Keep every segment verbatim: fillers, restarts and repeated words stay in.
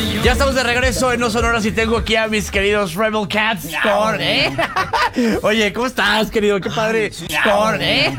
Ya estamos de regreso en No Sonoras y tengo aquí a mis queridos Rebel Cats con, ¿eh? Oye, ¿cómo estás, querido? Qué padre. Con, ¿eh?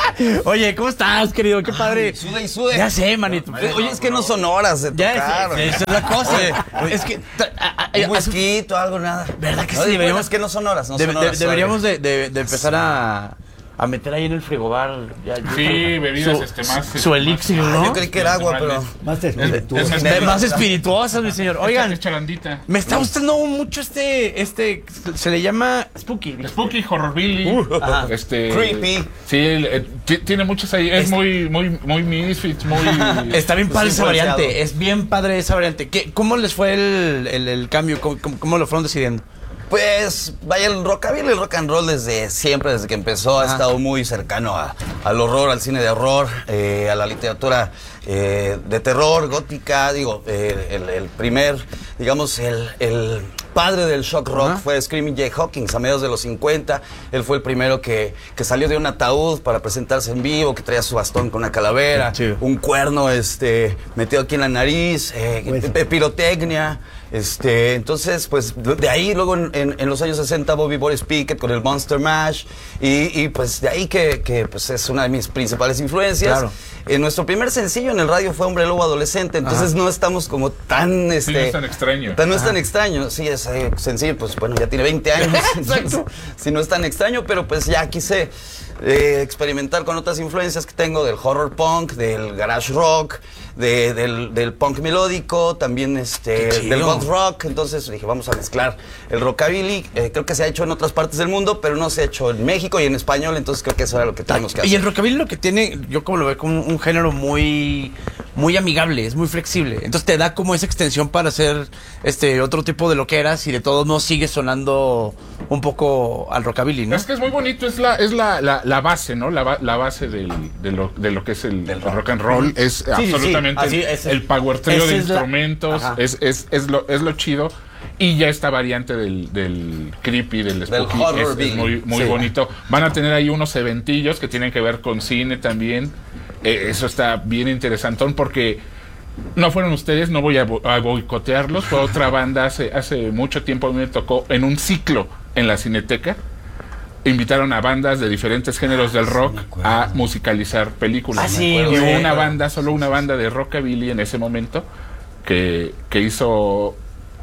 Oye, ¿cómo estás, querido? Qué padre. Sude y sude. Ya sé, manito. Oye, es que no son horas de tocar. Ya es, esa es la cosa. Es que un whisky o algo, nada. ¿Verdad que no, sí? Deberíamos, es que no son horas, no de, son horas. De, deberíamos de, de, de empezar a a meter ahí en el frigobar. Ya, sí, bebidas su, este, más. Su elixir, ¿no? Ah, yo creí que era agua, pero. Más espirituosa. Es, es, más espirituosa, mi señor. Oigan, me está gustando mucho este. este Se le llama Spooky. Spooky, Horrorbilly. Uh, este, creepy. Sí, eh, tiene muchos ahí. Es, es muy, muy, muy Misfits, muy. Está bien padre esa variante. Es bien padre esa variante. ¿Qué, ¿Cómo les fue el, el, el cambio? ¿Cómo, cómo, ¿Cómo lo fueron decidiendo? Pues, vaya, el rockabilly, el rock and roll desde siempre, desde que empezó, ha estado muy cercano a, al horror, al cine de horror, eh, a la literatura eh, de terror, gótica, digo, eh, el, el primer, digamos, el, el padre del shock rock uh-huh. fue Screaming Jay Hawkins a mediados de los cincuenta. Él fue el primero que, que salió de un ataúd para presentarse en vivo, que traía su bastón con una calavera, sí. un cuerno este, metido aquí en la nariz, eh, pues. pirotecnia. Este, entonces, pues, de ahí, luego en, en, en los años sesenta, Bobby Boris Pickett con el Monster Mash, y, y pues de ahí que, que pues, es una de mis principales influencias. Claro. Eh, nuestro primer sencillo en el radio fue Hombre Lobo Adolescente, entonces Ajá. no estamos como tan... Este, sí, no es tan extraño. Tan, no es tan extraño, sí, es eh, sencillo, pues bueno, ya tiene veinte años, entonces, sí, no es tan extraño, pero pues ya quise eh, experimentar con otras influencias que tengo del horror punk, del garage rock, de, del, del punk melódico, también este, del goth rock. Entonces dije, vamos a mezclar el rockabilly. Eh, creo que se ha hecho en otras partes del mundo, pero no se ha hecho en México y en español, entonces creo que eso era lo que tenemos que hacer. Y el rockabilly lo que tiene, yo como lo veo, como un género muy, muy amigable, es muy flexible. Entonces te da como esa extensión para hacer este otro tipo de loqueras y de todos modos sigue sonando un poco al rockabilly, ¿no? Es que es muy bonito, es la, es la, la, la base, ¿no? La, la base del, de, lo, de lo que es el, el rock. rock and roll. Es sí, absolutamente sí, el, es el, el power trio de es instrumentos, la... es, es, es, lo, es lo chido. Y ya esta variante del, del creepy, del spooky, del es, es muy, muy sí. bonito. Van a tener ahí unos eventillos que tienen que ver con cine también. Eh, eso está bien interesantón porque no fueron ustedes, no voy a, bo a boicotearlos. Fue otra banda hace, hace mucho tiempo, a mí me tocó en un ciclo en la Cineteca. Invitaron a bandas de diferentes géneros del rock sí, a musicalizar películas. Ah, sí, y hubo sí, una banda, solo una banda de rockabilly en ese momento que, que hizo...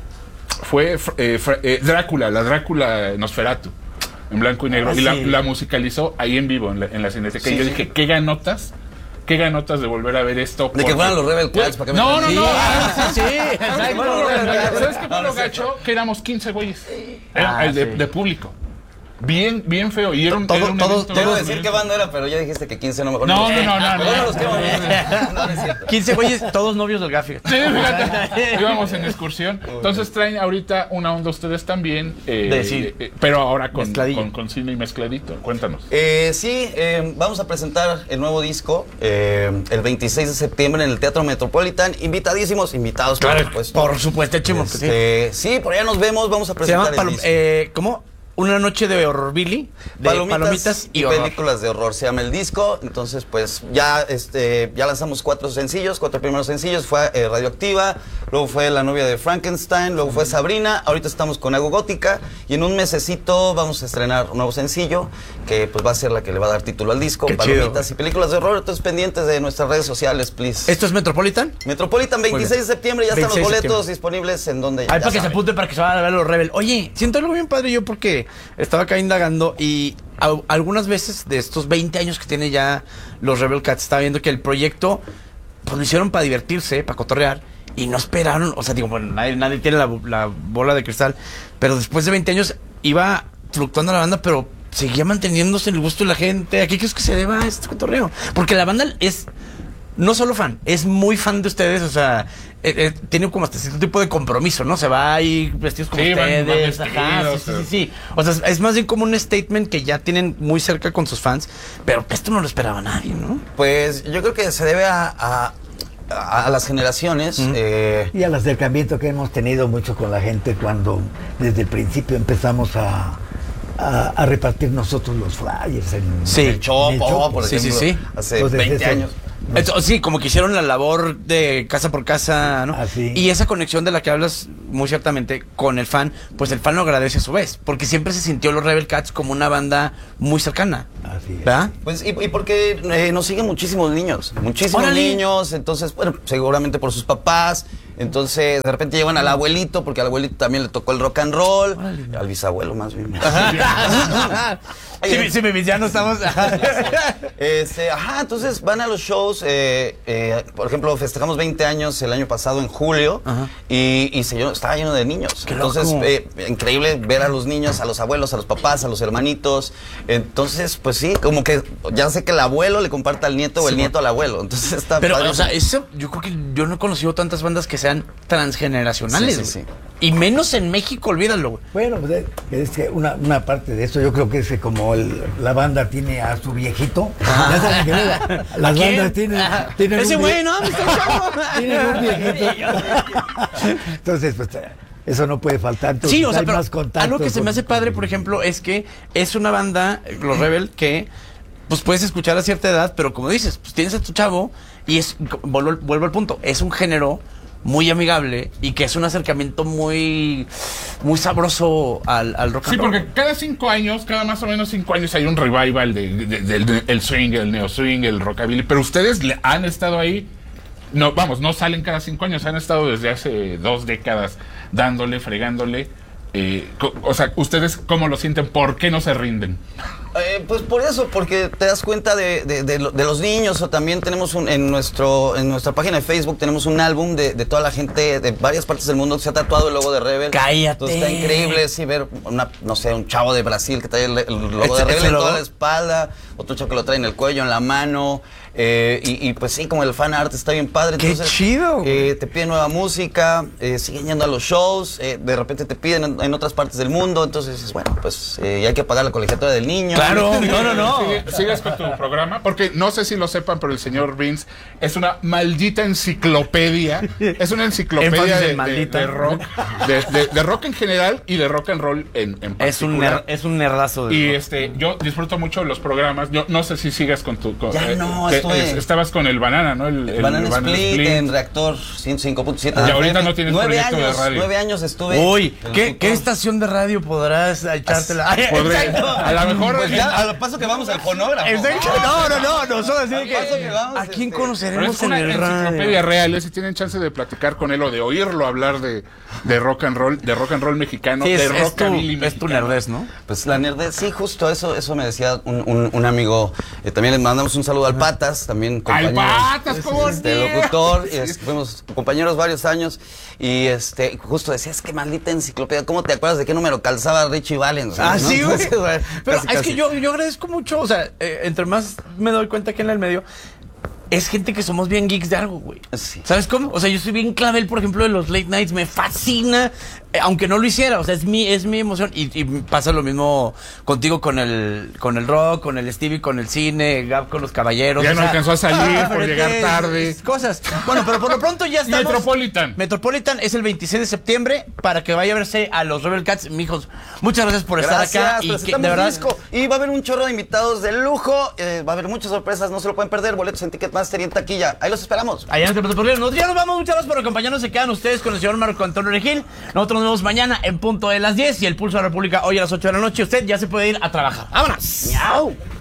Fue eh, eh, Drácula, la Drácula Nosferatu, en blanco y negro. Ah, y sí. la, la musicalizó ahí en vivo, en la, en la Cineteca. Sí, y yo dije, ¿qué ganotas? ¿Qué ganotas de volver a ver esto? De que fueran los Rebel Cats. Pues, no, no, no, no. Sí, ¿sabes qué fue lo gacho? Que éramos quince güeyes. Ah, el de, sí. de público. Bien, bien feo. Y era un, todo, era un todo, quiero decir qué banda era, pero ya dijiste que quince no mejor. No, no, no, no. no, no, los quiero no, no es cierto. quince güeyes, todos novios del Gafi. Sí, fíjate. Íbamos en excursión. Entonces traen ahorita una onda ustedes también. Eh, de, sí. eh, pero ahora con, con, con cine y mezcladito. Cuéntanos. Eh, sí, eh, vamos a presentar el nuevo disco eh, el veintiséis de septiembre en el Teatro Metropolitan. Invitadísimos, invitados, claro, por supuesto. Por supuesto, chimo. Este, sí. sí, por allá nos vemos. Vamos a presentar Se llama el disco. Eh, ¿Cómo? Una noche de horrorbilly, de palomitas, palomitas y, y horror. películas de horror se llama el disco. Entonces pues ya este ya lanzamos cuatro sencillos, cuatro primeros sencillos. Fue eh, Radioactiva, luego fue La novia de Frankenstein, luego fue Sabrina. Ahorita estamos con Agua Gótica y en un mesecito vamos a estrenar un nuevo sencillo que pues va a ser la que le va a dar título al disco. Qué Palomitas chido. Y películas de horror. Entonces pendientes de nuestras redes sociales, please. ¿Esto es Metropolitan? Metropolitan, veintiséis de septiembre, ya están los boletos disponibles en donde. Ay, para que se apunten para que se vayan a ver los Rebel. Oye, siento algo bien padre yo porque estaba acá indagando y a, algunas veces de estos veinte años que tiene ya los Rebel Cats, estaba viendo que el proyecto pues lo hicieron para divertirse, para cotorrear y no esperaron, o sea, digo, bueno, nadie, nadie tiene la, la bola de cristal, pero después de veinte años iba fluctuando la banda, pero seguía manteniéndose en el gusto de la gente. ¿A qué crees que se deba este cotorreo? Porque la banda es no solo fan, es muy fan de ustedes, o sea, eh, eh, tiene como hasta cierto tipo de compromiso, ¿no? Se va ahí vestidos como sí, ustedes, van, van vestidos, ajá, sí, sí, sí, sí. O sea, es más bien como un statement que ya tienen muy cerca con sus fans, pero esto no lo esperaba nadie, ¿no? Pues yo creo que se debe a, a, a, a las generaciones. Mm. Eh, y al acercamiento que hemos tenido mucho con la gente cuando desde el principio empezamos a... A, a repartir nosotros los flyers en, sí. en el Chopo, en el Chopo. por sí, ejemplo, sí, sí. hace Entonces, veinte eso, años. Entonces, sí, como que hicieron la labor de casa por casa, ¿no? Así. Y esa conexión de la que hablas muy ciertamente con el fan, pues el fan lo agradece a su vez, porque siempre se sintió los Rebel Cats como una banda muy cercana. Así es. ¿Verdad? Pues, y, y porque eh, nos siguen muchísimos niños, muchísimos ¡Órale! niños, entonces, bueno, seguramente por sus papás, entonces de repente llevan al abuelito, porque al abuelito también le tocó el rock and roll, ¡Órale! al bisabuelo más bien. Sí, mi- sí, mi- ya no estamos. Este, ajá, entonces van a los shows, eh, eh, por ejemplo, festejamos veinte años el año pasado en julio, Ajá. y, y se llenó- estaba lleno de niños. ¡Qué Entonces, loco! eh, increíble ver a los niños, a los abuelos, a los papás, a los hermanitos. Entonces, pues sí, como que ya sé que el abuelo le comparte al nieto o el Sí, nieto al abuelo. Entonces está Pero, padre. o sea, eso, yo creo que yo no he conocido tantas bandas que sean transgeneracionales. Sí, sí, güey. sí. Y menos en México, olvídalo, güey. Bueno, pues es, es que una, una parte de eso, yo creo que es que como el- la banda tiene a su viejito, ya saben que la- las ¿Quién? bandas tienen, Ajá. tienen Ese un, güey, vie- ¿no? Me está echando. tienen un viejito. Entonces, pues eso no puede faltar. Entonces, Sí, o sea, hay pero más contacto algo que se con- me hace padre, por ejemplo, es que es una banda, eh, los Rebel, que pues puedes escuchar a cierta edad, pero como dices, pues tienes a tu chavo y es, vuelvo, vuelvo al punto, es un género muy amigable y que es un acercamiento muy muy sabroso al, al rock Sí, and roll. porque cada cinco años, cada más o menos cinco años hay un revival del de, de, de- el swing, el neo swing, el rockabilly. Pero ustedes le han estado ahí, no, vamos, no salen cada cinco años, han estado desde hace dos décadas dándole, fregándole. Eh, co- o sea, ¿ustedes cómo lo sienten? ¿Por qué no se rinden? Eh, pues por eso, porque te das cuenta de, de, de lo- de los niños, o también tenemos un, en nuestro en nuestra página de Facebook tenemos un álbum de, de toda la gente de varias partes del mundo que se ha tatuado el logo de Rebel. ¡Cállate! Entonces está increíble, sí, ver una, no sé, un chavo de Brasil que trae el, el logo ¿Este- de Rebel este en logo? toda la espalda, otro chavo que lo trae en el cuello, en la mano, eh, y, y pues sí, como el fan art está bien padre. ¡Qué Entonces, chido, güey! eh, te piden nueva música, eh, siguen yendo a los shows, eh, de repente te piden en, en otras partes del mundo, entonces dices, bueno, pues eh, ya hay que pagar la colegiatura del niño. Claro, no, no, no. Sigue- sigues con tu programa, porque no sé si lo sepan, pero el señor Vince es una maldita enciclopedia. Es una enciclopedia Énfasis en de, de- maldita. de rock, de, de- de rock en general y de rock and roll en, en Es un, particular. ner- es un nerdazo de Y rock. este, yo disfruto mucho los programas. Yo no sé si sigas con tu. con- Ya no, que- estoy- es- estabas con el Banana, ¿no? El, el Banana Banana Split, en Reactor ciento cinco punto siete. Y ahorita no tienes nueve proyecto de años, radio. Nueve años estuve. Uy, en ¿qué, el ¿qué Tucón. estación de radio podrás echártela? Ay, Podré- exacto. a lo mejor. Pues ya, a lo paso que vamos al fonógrafo. Exacto. No, no, no, nosotros así de Al paso que que. vamos, ¿A quién este, Pero conoceremos es en una el enciclopedia radio? real, ¿eh? Si tienen chance de platicar con él o de oírlo hablar de, de rock and roll, de rock and roll mexicano, Sí, de es, es, tu, rockabilly es tu mexicano. nerdez, ¿no? Pues la nerdez, sí, justo eso, eso me decía un, un, un amigo. Eh, también le mandamos un saludo al Patas, también ¡Al compañero. Patas, cómo este, no! locutor, y es- fuimos compañeros varios años, y este, justo decía, es que maldita enciclopedia, ¿cómo te acuerdas de qué número calzaba Richie Valens? Ah, ¿no? sí, güey. Entonces, bueno, Pero casi, es casi. que yo, yo agradezco mucho, o sea, eh, entre más me doy cuenta que en el medio es gente que somos bien geeks de algo, güey. Sí. ¿Sabes cómo? O sea, yo soy bien clavel, por ejemplo, de los late nights, me fascina, eh, aunque no lo hiciera, o sea, es mi, es mi emoción. Y, y pasa lo mismo contigo con el, con el rock, con el Stevie, con el cine, Gab con los caballeros. Ya o no sea, alcanzó a salir por diferentes llegar tarde. Cosas. Bueno, pero por lo pronto ya estamos. Metropolitan. Metropolitan es el veintiséis de septiembre para que vaya a verse a los Rebel Cats. Mijos, muchas gracias por estar Gracias, acá. Y que, presentamos de verdad, disco. Y va a haber un chorro de invitados de lujo. eh, va a haber muchas sorpresas, no se lo pueden perder. Boletos en Ticketmaster y en taquilla. Ahí los esperamos. allá en el Metropolitan. Nosotros ya nos vamos, muchas gracias por acompañarnos. Se quedan ustedes con el señor Marco Antonio Regil. Nosotros nos vemos mañana en punto de las diez y el Pulso de la República hoy a las ocho de la noche. Usted ya se puede ir a trabajar. ¡Vámonos! ¡Miau!